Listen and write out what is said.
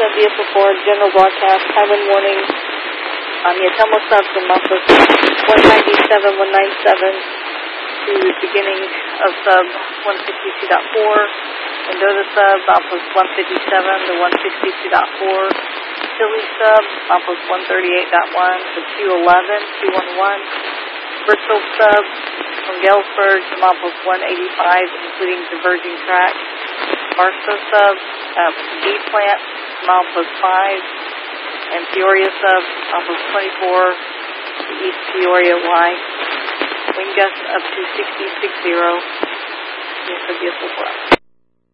Vehicle 4, General Broadcast, Highland Warning. Yatemo sub from Outpost 197, 197 to the beginning of sub 162.4. Mendota sub, Outpost 157 to 162.4. Philly sub, Outpost 138.1 to 211, 211. Bristol sub from Galesburg to Outpost 185, including diverging track. Barstow sub, B-Plant from Outpost 5, and Peoria sub, Outpost 24 to East Peoria Y. Wind gust up to 60, 60. Vehicle 4.